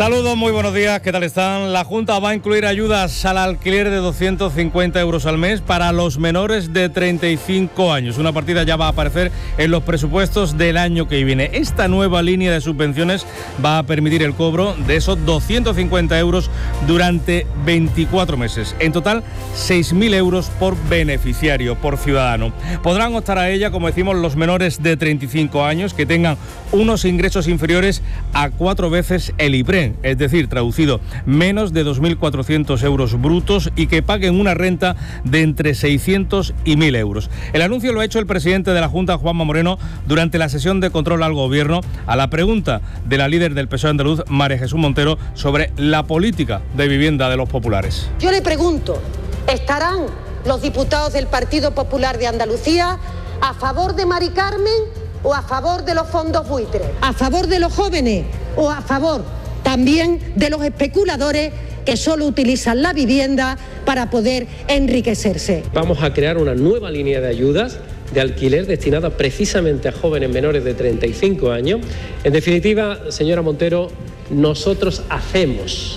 Saludos, muy buenos días, ¿qué tal están? La Junta va a incluir ayudas al alquiler de 250 euros al mes para los menores de 35 años. Una partida ya va a aparecer en los presupuestos del año que viene. Esta nueva línea de subvenciones va a permitir el cobro de esos 250 euros durante 24 meses. En total, 6.000 euros por beneficiario, por ciudadano. Podrán optar a ella, como decimos, los menores de 35 años que tengan unos ingresos inferiores a 4 veces el IPREN. Es decir, traducido, menos de 2.400 euros brutos y que paguen una renta de entre 600 y 1.000 euros. El anuncio lo ha hecho el presidente de la Junta, Juanma Moreno, durante la sesión de control al Gobierno, a la pregunta de la líder del PSOE andaluz, María Jesús Montero, sobre la política de vivienda de los populares. Yo le pregunto, ¿estarán los diputados del Partido Popular de Andalucía a favor de Mari Carmen o a favor de los fondos buitres? ¿A favor de los jóvenes o a favor también de los especuladores que solo utilizan la vivienda para poder enriquecerse? Vamos a crear una nueva línea de ayudas de alquiler destinada precisamente a jóvenes menores de 35 años. En definitiva, señora Montero, nosotros hacemos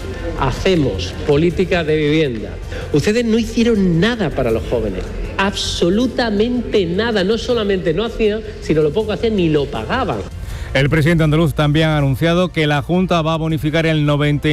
política de vivienda. Ustedes no hicieron nada para los jóvenes, absolutamente nada. No solamente no hacían, sino lo poco hacían ni lo pagaban. El presidente andaluz también ha anunciado que la Junta va a bonificar el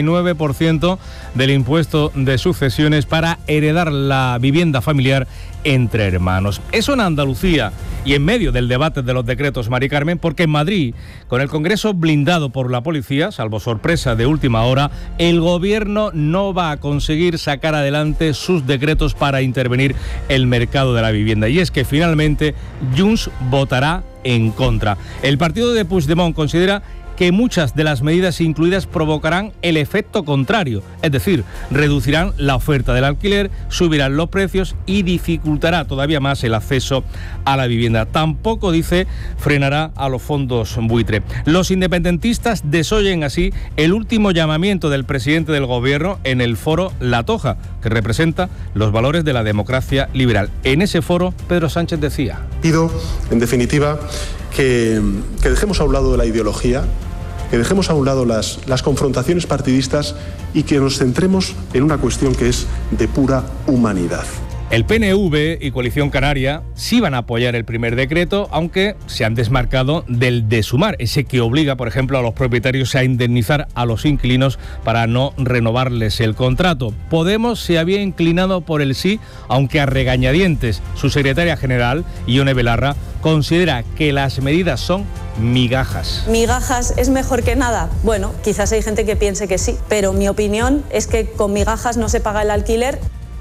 99% del impuesto de sucesiones para heredar la vivienda familiar entre hermanos. Eso en Andalucía y en medio del debate de los decretos, Mari Carmen, porque en Madrid, con el Congreso blindado por la policía, salvo sorpresa de última hora, el Gobierno no va a conseguir sacar adelante sus decretos para intervenir el mercado de la vivienda. Y es que finalmente Junts votará en contra. El partido de Puigdemont considera que muchas de las medidas incluidas provocarán el efecto contrario, es decir, reducirán la oferta del alquiler, subirán los precios y dificultará todavía más el acceso a la vivienda. Tampoco, dice, frenará a los fondos buitre. Los independentistas desoyen así el último llamamiento del presidente del Gobierno en el foro La Toja, que representa los valores de la democracia liberal. En ese foro, Pedro Sánchez decía: pido, en definitiva, que dejemos a un lado la ideología, que dejemos a un lado las confrontaciones partidistas y que nos centremos en una cuestión que es de pura humanidad. El PNV y Coalición Canaria sí van a apoyar el primer decreto, aunque se han desmarcado del de Sumar, ese que obliga, por ejemplo, a los propietarios a indemnizar a los inquilinos para no renovarles el contrato. Podemos se había inclinado por el sí, aunque a regañadientes. Su secretaria general, Ione Belarra, considera que las medidas son migajas. ¿Migajas es mejor que nada? Bueno, quizás hay gente que piense que sí, pero mi opinión es que con migajas no se paga el alquiler.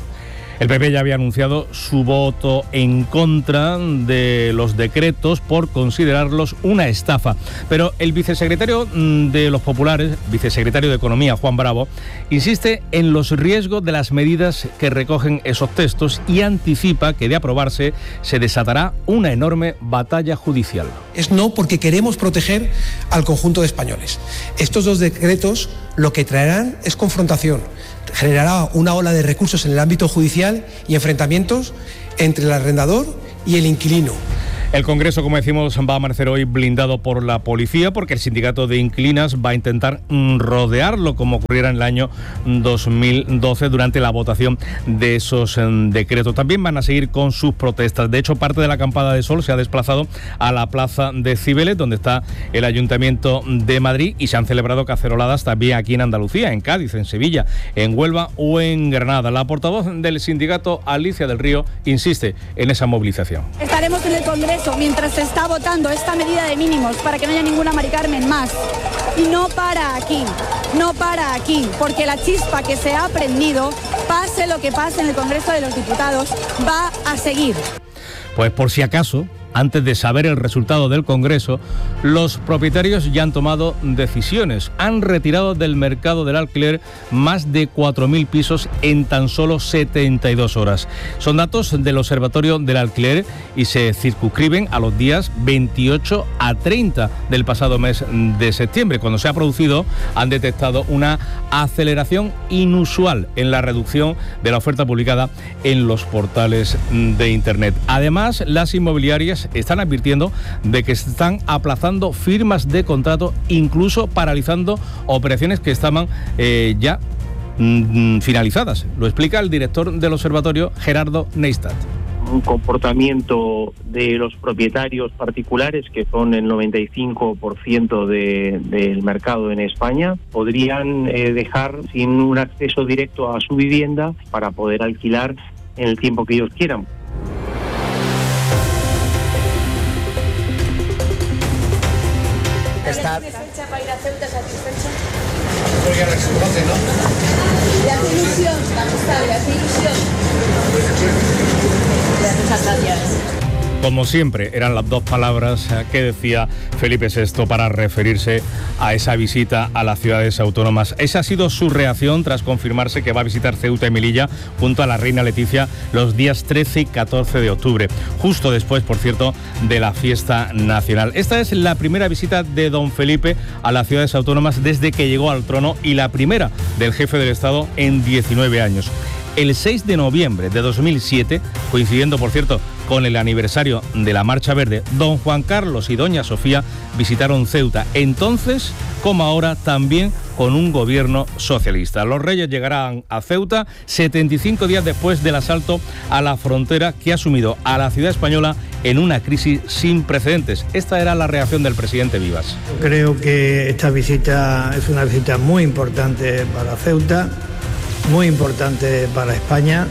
El PP ya había anunciado su voto en contra de los decretos por considerarlos una estafa. Pero el vicesecretario de los populares, vicesecretario de Economía, Juan Bravo, insiste en los riesgos de las medidas que recogen esos textos y anticipa que de aprobarse se desatará una enorme batalla judicial. Es no porque queremos proteger al conjunto de españoles. Estos dos decretos lo que traerán es confrontación. Generará una ola de recursos en el ámbito judicial y enfrentamientos entre el arrendador y el inquilino. El Congreso, como decimos, va a amanecer hoy blindado por la policía porque el sindicato de inquilinas va a intentar rodearlo como ocurriera en el año 2012 durante la votación de esos decretos. También van a seguir con sus protestas. De hecho, parte de la acampada de Sol se ha desplazado a la plaza de Cibeles, donde está el Ayuntamiento de Madrid, y se han celebrado caceroladas también aquí en Andalucía, en Cádiz, en Sevilla, en Huelva o en Granada. La portavoz del sindicato, Alicia del Río, insiste en esa movilización. Estaremos en el Congreso mientras se está votando esta medida de mínimos para que no haya ninguna Mari Carmen más. Y no para aquí, porque la chispa que se ha prendido, pase lo que pase en el Congreso de los Diputados, va a seguir. Pues por si acaso, antes de saber el resultado del Congreso, los propietarios ya han tomado decisiones. Han retirado del mercado del alquiler más de 4.000 pisos en tan solo 72 horas. Son datos del Observatorio del Alquiler y se circunscriben a los días 28 a 30 del pasado mes de septiembre. Cuando se ha producido, han detectado una aceleración inusual en la reducción de la oferta publicada en los portales de Internet. Además, las inmobiliarias autónomas están advirtiendo de que se están aplazando firmas de contrato, incluso paralizando operaciones que estaban ya finalizadas. Lo explica el director del observatorio, Gerardo Neistat. Un comportamiento de los propietarios particulares, que son el 95% del mercado en España, podrían dejar sin un acceso directo a su vivienda para poder alquilar en el tiempo que ellos quieran. ¿Está fecha para ir a Ceuta satisfecho? Porque se conoce, ¿no? Le hace ilusión, la amistad, le hace ilusión. Muchas gracias. Como siempre, eran las dos palabras que decía Felipe VI para referirse a esa visita a las ciudades autónomas. Esa ha sido su reacción tras confirmarse que va a visitar Ceuta y Melilla junto a la reina Leticia los días 13 y 14 de octubre, justo después, por cierto, de la fiesta nacional. Esta es la primera visita de don Felipe a las ciudades autónomas desde que llegó al trono y la primera del jefe del Estado en 19 años. El 6 de noviembre de 2007, coincidiendo, por cierto, con el aniversario de la Marcha Verde, don Juan Carlos y doña Sofía visitaron Ceuta, entonces, como ahora, también con un gobierno socialista. Los reyes llegarán a Ceuta 75 días después del asalto a la frontera que ha sumido a la ciudad española en una crisis sin precedentes. Esta era la reacción del presidente Vivas. Creo que esta visita es una visita muy importante para Ceuta, muy importante para España,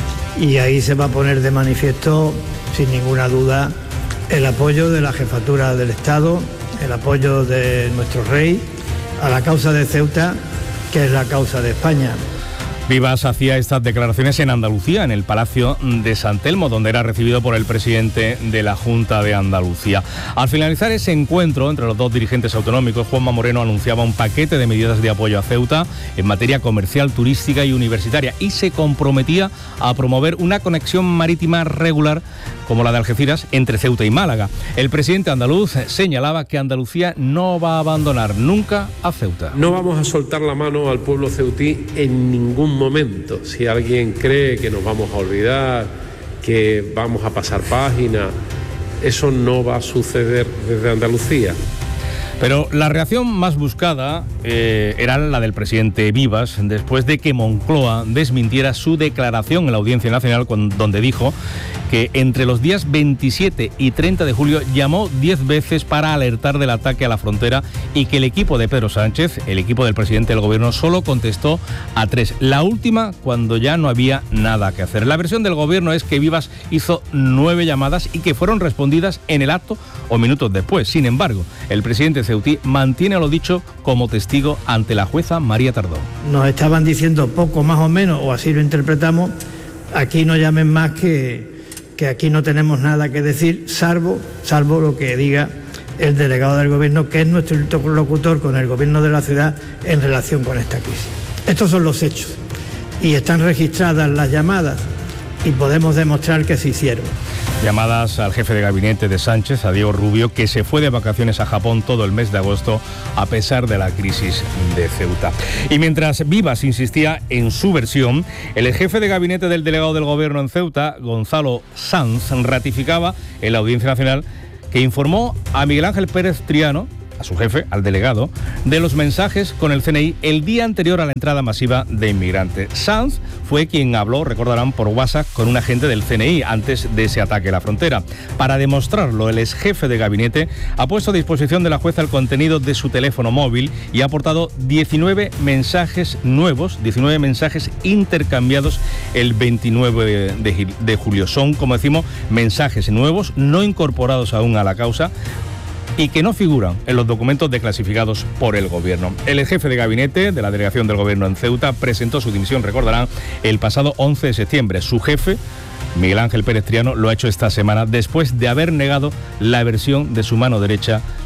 y ahí se va a poner de manifiesto, sin ninguna duda, el apoyo de la jefatura del Estado, el apoyo de nuestro rey a la causa de Ceuta, que es la causa de España. Vivas hacía estas declaraciones en Andalucía, en el Palacio de San Telmo, donde era recibido por el presidente de la Junta de Andalucía. Al finalizar ese encuentro entre los dos dirigentes autonómicos, Juanma Moreno anunciaba un paquete de medidas de apoyo a Ceuta en materia comercial, turística y universitaria, y se comprometía a promover una conexión marítima regular como la de Algeciras entre Ceuta y Málaga. El presidente andaluz señalaba que Andalucía no va a abandonar nunca a Ceuta. No vamos a soltar la mano al pueblo ceutí en ningún momento. Si alguien cree que nos vamos a olvidar, que vamos a pasar página, eso no va a suceder desde Andalucía. Pero la reacción más buscada era la del presidente Vivas, después de que Moncloa desmintiera su declaración en la Audiencia Nacional, donde dijo que entre los días 27 y 30 de julio llamó 10 veces para alertar del ataque a la frontera y que el equipo de Pedro Sánchez, el equipo del presidente del gobierno, solo contestó a 3. La última cuando ya no había nada que hacer. La versión del gobierno es que Vivas hizo 9 llamadas y que fueron respondidas en el acto o minutos después. Sin embargo, el presidente ceutí mantiene lo dicho como testigo ante la jueza María Tardó. Nos estaban diciendo poco más o menos, o así lo interpretamos, aquí no llamen más que aquí no tenemos nada que decir, salvo lo que diga el delegado del gobierno, que es nuestro interlocutor con el gobierno de la ciudad en relación con esta crisis. Estos son los hechos y están registradas las llamadas y podemos demostrar que se hicieron. Llamadas al jefe de gabinete de Sánchez, a Diego Rubio, que se fue de vacaciones a Japón todo el mes de agosto a pesar de la crisis de Ceuta. Y mientras Vivas insistía en su versión, el jefe de gabinete del delegado del gobierno en Ceuta, Gonzalo Sanz, ratificaba en la Audiencia Nacional que informó a Miguel Ángel Pérez Triano, a su jefe, al delegado, de los mensajes con el CNI el día anterior a la entrada masiva de inmigrantes. Sanz fue quien habló, recordarán, por WhatsApp con un agente del CNI antes de ese ataque a la frontera. Para demostrarlo, el ex jefe de gabinete ha puesto a disposición de la jueza el contenido de su teléfono móvil y ha aportado 19 mensajes nuevos, 19 mensajes intercambiados el 29 de julio. Son, como decimos, mensajes nuevos, no incorporados aún a la causa, y que no figuran en los documentos declasificados por el gobierno. El jefe de gabinete de la delegación del gobierno en Ceuta presentó su dimisión, recordarán, el pasado 11 de septiembre. Su jefe, Miguel Ángel Pérez Triano, lo ha hecho esta semana después de haber negado la versión de su mano derecha,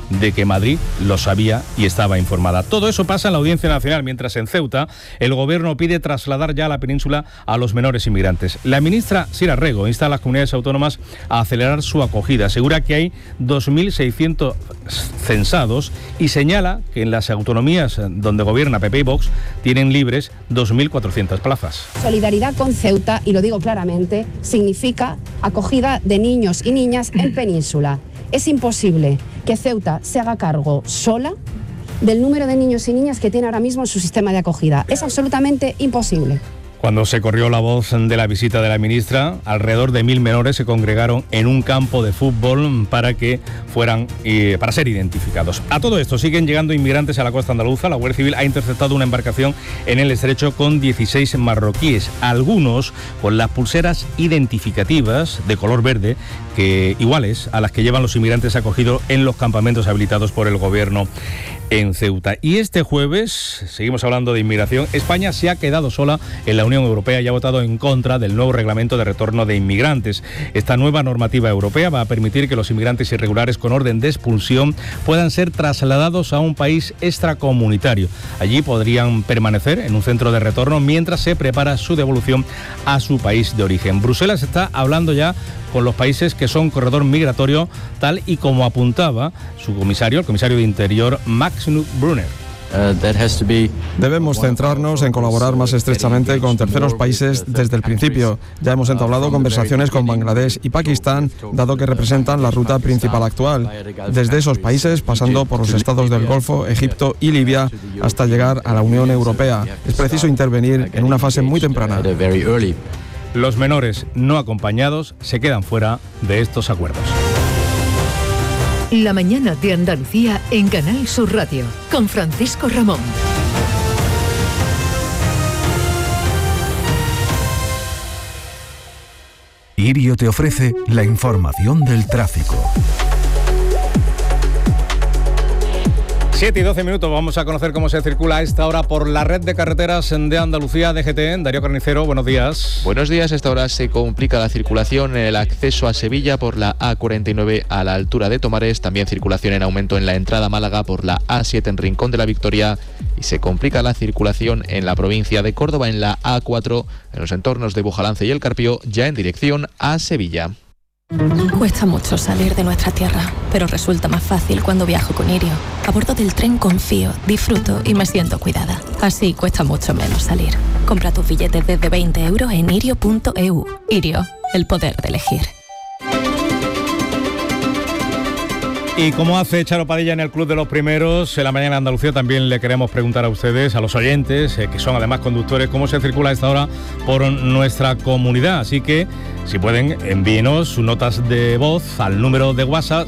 de que Madrid lo sabía y estaba informada. Todo eso pasa en la Audiencia Nacional, mientras en Ceuta el Gobierno pide trasladar ya a la península a los menores inmigrantes. La ministra Sira Rego insta a las comunidades autónomas a acelerar su acogida. Asegura que hay 2.600 censados y señala que en las autonomías donde gobierna PP y Vox tienen libres 2.400 plazas. Solidaridad con Ceuta, y lo digo claramente, significa acogida de niños y niñas en península. Es imposible que Ceuta se haga cargo sola del número de niños y niñas que tiene ahora mismo en su sistema de acogida. Es absolutamente imposible. Cuando se corrió la voz de la visita de la ministra, alrededor de 1.000 menores se congregaron en un campo de fútbol para ser identificados. A todo esto siguen llegando inmigrantes a la costa andaluza. La Guardia Civil ha interceptado una embarcación en el estrecho con 16 marroquíes, algunos con las pulseras identificativas de color verde, iguales a las que llevan los inmigrantes acogidos en los campamentos habilitados por el Gobierno en Ceuta. Y este jueves, seguimos hablando de inmigración, España se ha quedado sola en la Unión Europea y ha votado en contra del nuevo reglamento de retorno de inmigrantes. Esta nueva normativa europea va a permitir que los inmigrantes irregulares con orden de expulsión puedan ser trasladados a un país extracomunitario. Allí podrían permanecer en un centro de retorno mientras se prepara su devolución a su país de origen. Bruselas está hablando ya con los países que son corredor migratorio, tal y como apuntaba el comisario de Interior, Max Brunner. Debemos centrarnos en colaborar más estrechamente con terceros países desde el principio. Ya hemos entablado conversaciones con Bangladesh y Pakistán, dado que representan la ruta principal actual. Desde esos países, pasando por los estados del Golfo, Egipto y Libia, hasta llegar a la Unión Europea. Es preciso intervenir en una fase muy temprana. Los menores no acompañados se quedan fuera de estos acuerdos. La mañana de Andalucía en Canal Sur Radio, con Francisco Ramón. Irio te ofrece la información del tráfico. 7 y 12 minutos, vamos a conocer cómo se circula a esta hora por la red de carreteras de Andalucía, DGT. Darío Carnicero, buenos días. Buenos días, a esta hora se complica la circulación en el acceso a Sevilla por la A49 a la altura de Tomares, también circulación en aumento en la entrada a Málaga por la A7 en Rincón de la Victoria, y se complica la circulación en la provincia de Córdoba en la A4 en los entornos de Bujalance y El Carpio, ya en dirección a Sevilla. Cuesta mucho salir de nuestra tierra, pero resulta más fácil cuando viajo con Irio. A bordo del tren confío, disfruto y me siento cuidada. Así cuesta mucho menos salir. Compra tus billetes desde 20 € en irio.eu. Irio, el poder de elegir. Y como hace Charo Padilla en el Club de los Primeros, en la mañana de Andalucía también le queremos preguntar a ustedes, a los oyentes, que son además conductores, cómo se circula a esta hora por nuestra comunidad. Así que, si pueden, envíenos sus notas de voz al número de WhatsApp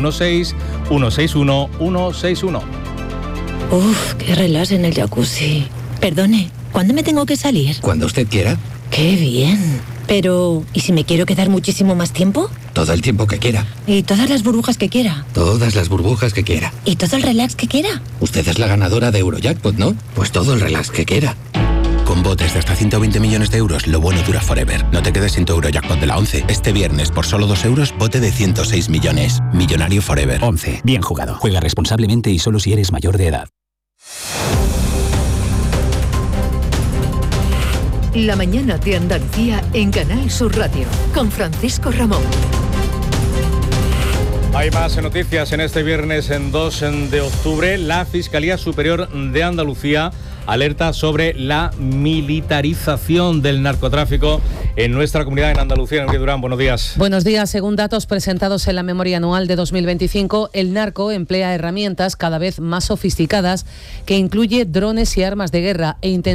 616-161-161. Uf, qué relax en el jacuzzi. Perdone, ¿cuándo me tengo que salir? Cuando usted quiera. ¡Qué bien! Pero, ¿y si me quiero quedar muchísimo más tiempo? Todo el tiempo que quiera. ¿Y todas las burbujas que quiera? Todas las burbujas que quiera. ¿Y todo el relax que quiera? Usted es la ganadora de Eurojackpot, ¿no? Pues todo el relax que quiera. Con botes de hasta 120 millones de euros, lo bueno dura forever. No te quedes sin tu Eurojackpot de la 11. Este viernes, por solo 2 euros, bote de 106 millones. Millonario forever. 11. Bien jugado. Juega responsablemente y solo si eres mayor de edad. La mañana de Andalucía en Canal Sur Radio, con Francisco Ramón. Hay más noticias en este viernes, en 2 de octubre. La Fiscalía Superior de Andalucía alerta sobre la militarización del narcotráfico en nuestra comunidad en Andalucía. Nuria Durán, buenos días. Buenos días. Según datos presentados en la memoria anual de 2025, el narco emplea herramientas cada vez más sofisticadas que incluye drones y armas de guerra e